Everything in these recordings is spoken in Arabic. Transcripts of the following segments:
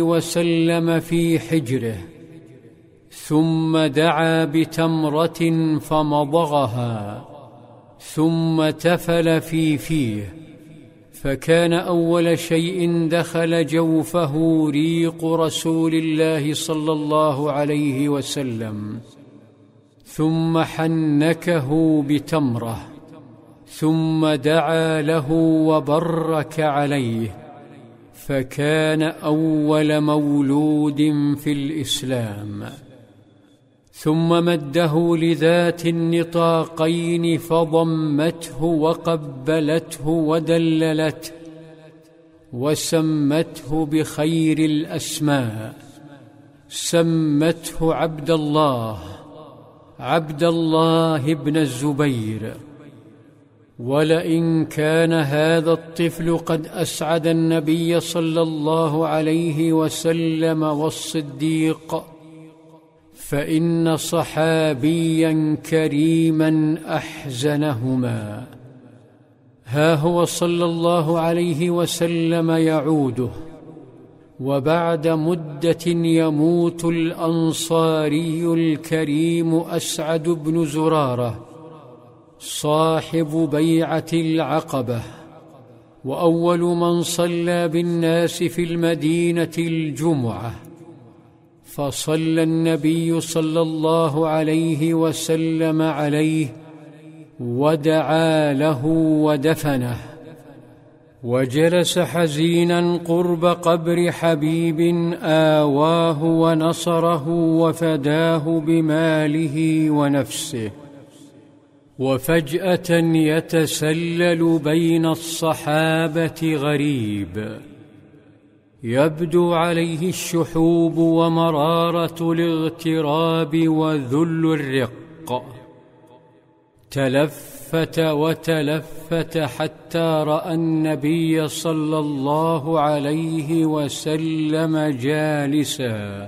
وسلم في حجره، ثم دعا بتمرة فمضغها، ثم تفل في فيه، فكان أول شيء دخل جوفه ريق رسول الله صلى الله عليه وسلم، ثم حنكه بتمرة، ثم دعا له وبرك عليه، فكان أول مولود في الإسلام. ثم مده لذات النطاقين فضمته وقبلته ودللته، وسمته بخير الأسماء، سمته عبد الله، عبد الله بن الزبير. ولئن كان هذا الطفل قد أسعد النبي صلى الله عليه وسلم والصديق، فإن صحابيا كريما أحزنهما. ها هو صلى الله عليه وسلم يعوده، وبعد مدة يموت الأنصاري الكريم أسعد بن زرارة صاحب بيعة العقبة، وأول من صلى بالناس في المدينة الجمعة، فصلى النبي صلى الله عليه وسلم عليه ودعا له ودفنه، وجلس حزينا قرب قبر حبيب آواه ونصره وفداه بماله ونفسه. وفجأة يتسلل بين الصحابة غريب، يبدو عليه الشحوب ومرارة الاغتراب وذل الرق. تلفت وتلفت حتى رأى النبي صلى الله عليه وسلم جالسا،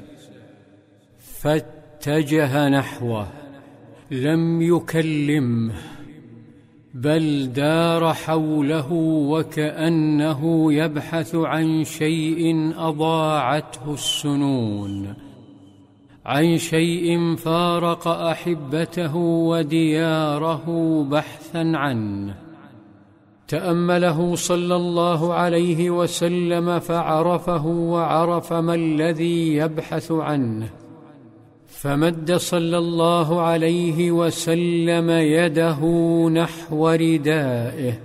فاتجه نحوه، لم يكلمه، بل دار حوله وكأنه يبحث عن شيء أضاعته السنون، عن شيء فارق أحبته ودياره بحثا عنه. تأمله صلى الله عليه وسلم فعرفه وعرف ما الذي يبحث عنه، فمد صلى الله عليه وسلم يده نحو ردائه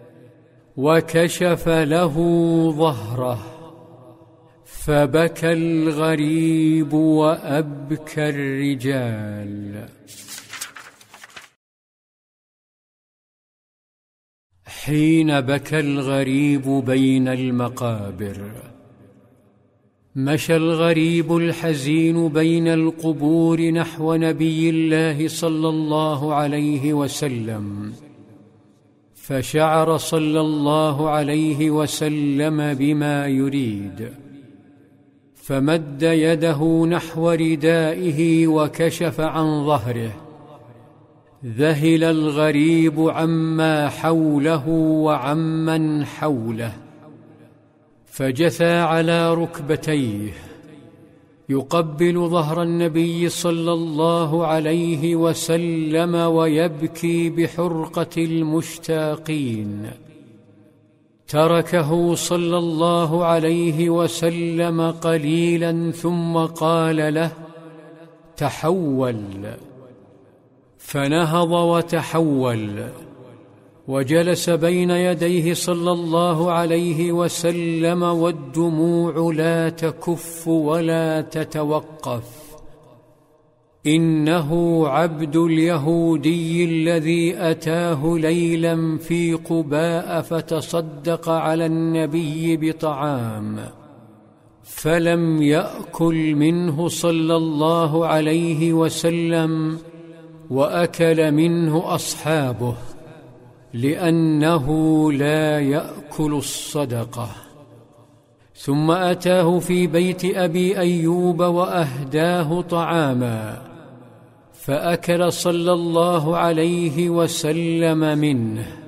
وكشف له ظهره، فبكى الغريب وأبكى الرجال. حين بكى الغريب بين المقابر، مشى الغريب الحزين بين القبور نحو نبي الله صلى الله عليه وسلم، فشعر صلى الله عليه وسلم بما يريد، فمد يده نحو ردائه وكشف عن ظهره. ذهل الغريب عما حوله وعمن حوله، فجثى على ركبتيه يقبل ظهر النبي صلى الله عليه وسلم ويبكي بحرقة المشتاقين. تركه صلى الله عليه وسلم قليلا ثم قال له: تحول. فنهض وتحول وجلس بين يديه صلى الله عليه وسلم، والدموع لا تكف ولا تتوقف. إنه عبد اليهودي الذي أتاه ليلا في قباء فتصدق على النبي بطعام، فلم يأكل منه صلى الله عليه وسلم، وأكل منه أصحابه، لأنه لا يأكل الصدقة. ثم أتاه في بيت أبي أيوب وأهداه طعاما، فأكل صلى الله عليه وسلم منه.